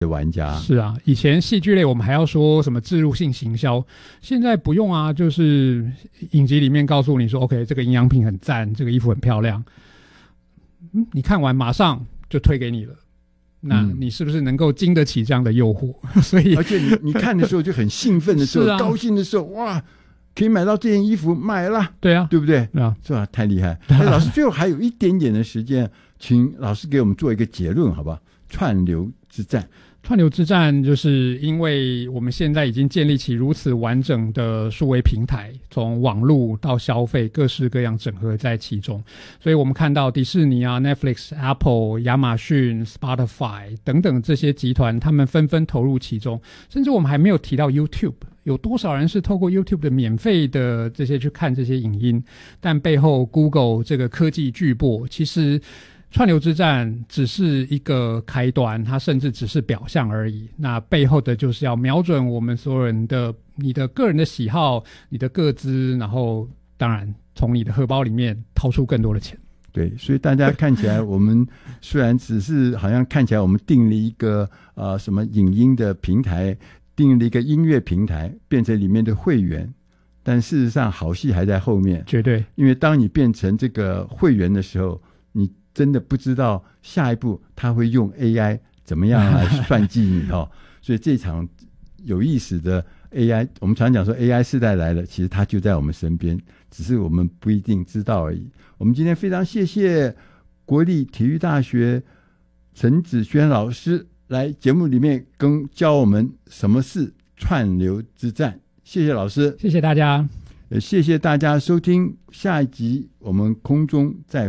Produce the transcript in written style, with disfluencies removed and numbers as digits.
的玩家。 是啊，以前戏剧类我们还要说什么置入性行销，现在不用啊，就是影集里面告诉你说 OK 这个营养品很赞，这个衣服很漂亮，你看完马上就推给你了，那你是不是能够经得起这样的诱惑？所以而且你看的时候就很兴奋的时候、高兴的时候，哇，可以买到这件衣服，买了， 对啊， 对不对？ 啊， 是吧？太厉害！老师，最后还有一点点的时间，请老师给我们做一个结论，好不好？串流之战。 串流之战就是因为我们现在已经建立起如此完整的数位平台，从网络到消费各式各样整合在其中，所以我们看到迪士尼啊、Netflix、Apple、亚马逊、Spotify 等等这些集团，他们纷纷投入其中，甚至我们还没有提到 YouTube， 有多少人是透过 YouTube 的免费的这些去看这些影音，但背后 Google 这个科技巨擘其实串流之战只是一个开端，它甚至只是表象而已。那背后的就是要瞄准我们所有人的你的个人的喜好、你的个资，然后当然从你的荷包里面掏出更多的钱。 对，所以大家看起来，我们虽然只是好像看起来我们定了一个什么影音的平台，定了一个音乐平台，变成里面的会员，但事实上好戏还在后面。 绝对， 因为当你变成这个会员的时候，你真的不知道下一步他会用 AI 怎么样来算计你所以这场有意思的 AI， 我们常讲说 AI 世代来了，其实它就在我们身边，只是我们不一定知道而已。我们今天非常谢谢国立体育大学陈子轩老师来节目里面教我们什么是串流之战。谢谢老师， 谢谢大家， 谢谢大家收听，下一集我们空中再会。